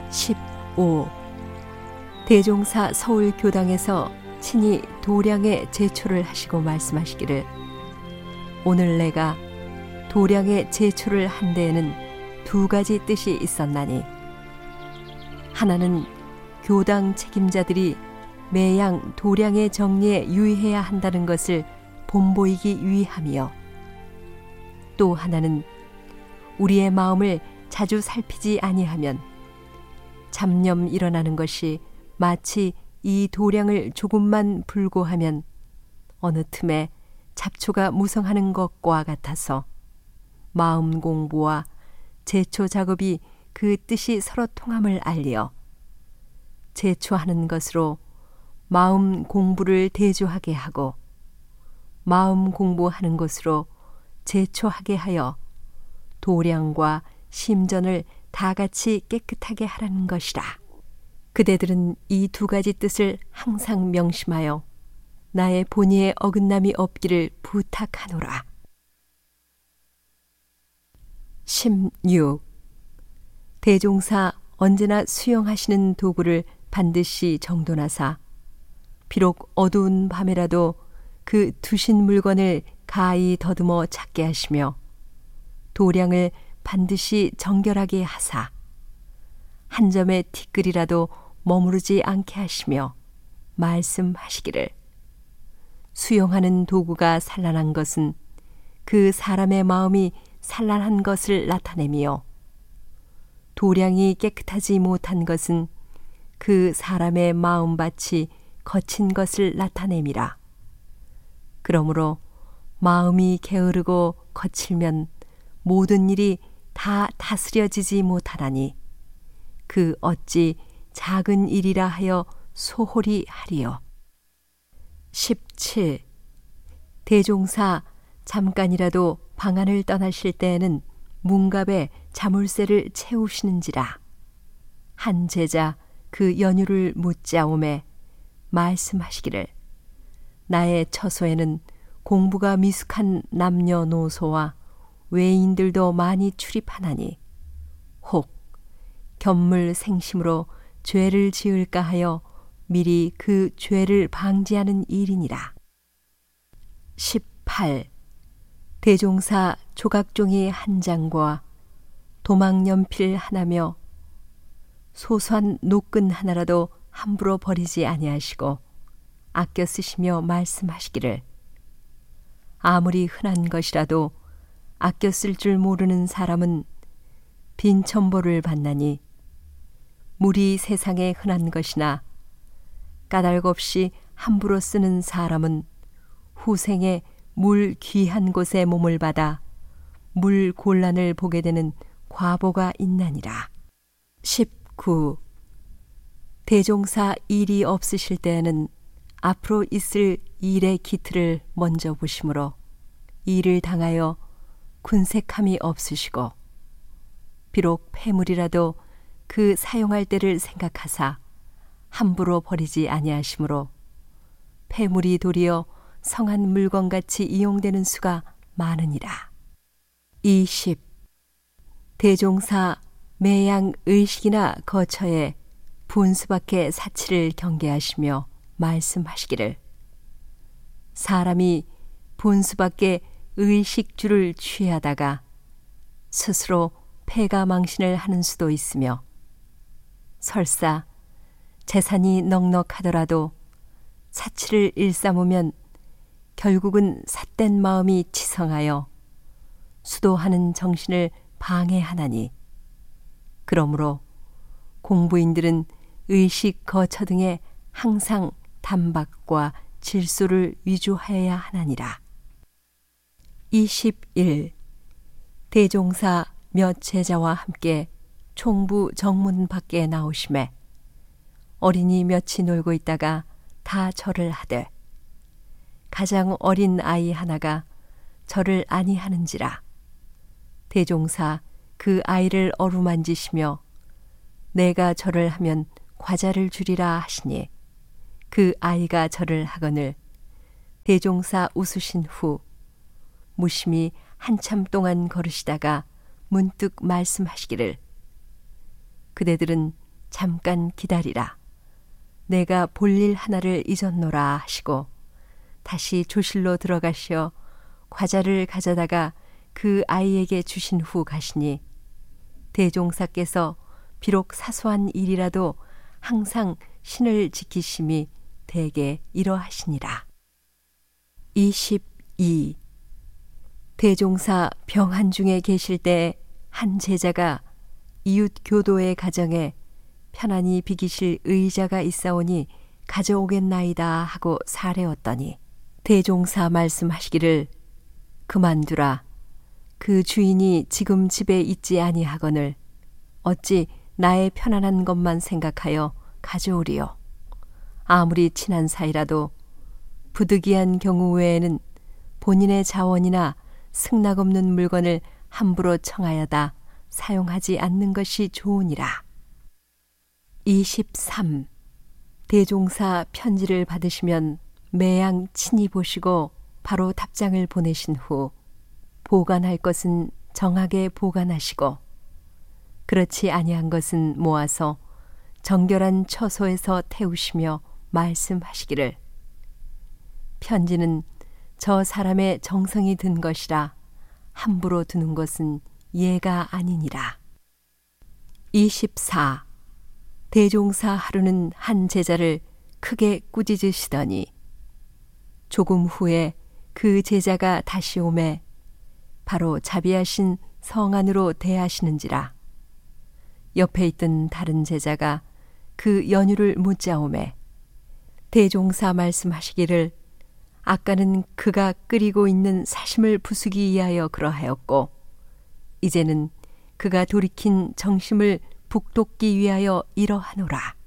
15. 대종사 서울교당에서 친히 도량의 제초를 하시고 말씀하시기를, 오늘 내가 도량의 제초를 한 데에는 두 가지 뜻이 있었나니, 하나는 교당 책임자들이 매양 도량의 정리에 유의해야 한다는 것을 본보이기 위함이요, 또 하나는 우리의 마음을 자주 살피지 아니하면 잡념 일어나는 것이 마치 이 도량을 조금만 불고 하면 어느 틈에 잡초가 무성하는 것과 같아서 마음 공부와 제초 작업이 그 뜻이 서로 통함을 알리어 제초하는 것으로 마음 공부를 대조하게 하고 마음 공부하는 것으로 제초하게 하여 도량과 심전을 다 같이 깨끗하게 하라는 것이라. 그대들은 이 두 가지 뜻을 항상 명심하여 나의 본의에 어긋남이 없기를 부탁하노라. 16. 대종사 언제나 수용하시는 도구를 반드시 정돈하사 비록 어두운 밤에라도 그 두신 물건을 가히 더듬어 찾게 하시며 도량을 반드시 정결하게 하사 한 점의 티끌이라도 머무르지 않게 하시며 말씀하시기를, 수용하는 도구가 산란한 것은 그 사람의 마음이 산란한 것을 나타내며 도량이 깨끗하지 못한 것은 그 사람의 마음밭이 거친 것을 나타냄이라. 그러므로 마음이 게으르고 거칠면 모든 일이 다 다스려지지 못하나니 그 어찌 작은 일이라 하여 소홀히 하리요. 17. 대종사 잠깐이라도 방안을 떠나실 때에는 문갑에 자물쇠를 채우시는지라. 한 제자 그 연유를 묻자오매 말씀하시기를, 나의 처소에는 공부가 미숙한 남녀노소와 외인들도 많이 출입하나니 혹 견물생심으로 죄를 지을까 하여 미리 그 죄를 방지하는 일이니라. 18. 대종사 조각종이 한 장과 도망연필 하나며 소소한 노끈 하나라도 함부로 버리지 아니하시고 아껴 쓰시며 말씀하시기를, 아무리 흔한 것이라도 아껴 쓸 줄 모르는 사람은 빈 첨보를 받나니 물이 세상에 흔한 것이나 까닭 없이 함부로 쓰는 사람은 후생에 물 귀한 곳에 몸을 받아 물 곤란을 보게 되는 과보가 있나니라. 19. 대종사 일이 없으실 때에는 앞으로 있을 일의 기틀을 먼저 보심으로 일을 당하여 군색함이 없으시고 비록 폐물이라도 그 사용할 때를 생각하사 함부로 버리지 아니하심으로 폐물이 도리어 성한 물건같이 이용되는 수가 많으니라. 20. 대종사 매양 의식이나 거처에 분수밖에 사치를 경계하시며 말씀하시기를, 사람이 분수밖에 의식주를 취하다가 스스로 폐가망신을 하는 수도 있으며 설사 재산이 넉넉하더라도 사치를 일삼으면 결국은 삿된 마음이 치성하여 수도하는 정신을 방해하나니, 그러므로 공부인들은 의식 거처 등에 항상 담박과 질소를 위조하여야 하나니라. 21. 대종사 몇 제자와 함께 총부 정문 밖에 나오심에 어린이 몇이 놀고 있다가 다 절을 하되 가장 어린 아이 하나가 절을 아니하는지라. 대종사 그 아이를 어루만지시며 내가 절을 하면 과자를 주리라 하시니 그 아이가 절을 하거늘 대종사 웃으신 후 무심히 한참 동안 걸으시다가 문득 말씀하시기를, 그대들은 잠깐 기다리라. 내가 볼일 하나를 잊었노라 하시고 다시 조실로 들어가시어 과자를 가져다가 그 아이에게 주신 후 가시니 대종사께서 비록 사소한 일이라도 항상 신을 지키심이 대개 이러하시니라. 22. 대종사 병한 중에 계실 때 한 제자가 이웃 교도의 가정에 편안히 비기실 의자가 있사오니 가져오겠나이다 하고 사례었더니 대종사 말씀하시기를 그만두라. 그 주인이 지금 집에 있지 아니하거늘 어찌 나의 편안한 것만 생각하여 가져오리요. 아무리 친한 사이라도 부득이한 경우 외에는 본인의 자원이나 승낙없는 물건을 함부로 청하여다 사용하지 않는 것이 좋으니라. 23. 대종사 편지를 받으시면 매양 친히 보시고 바로 답장을 보내신 후 보관할 것은 정하게 보관하시고 그렇지 아니한 것은 모아서 정결한 처소에서 태우시며 말씀하시기를 편지는 저 사람의 정성이 든 것이라 함부로 두는 것은 예가 아니니라. 24. 대종사 하루는 한 제자를 크게 꾸짖으시더니 조금 후에 그 제자가 다시 오매 바로 자비하신 성안으로 대하시는지라. 옆에 있던 다른 제자가 그 연유를 묻자오매 대종사 말씀하시기를 아까는 그가 끓이고 있는 사심을 부수기 위하여 그러하였고 이제는 그가 돌이킨 정심을 북돋기 위하여 이러하노라.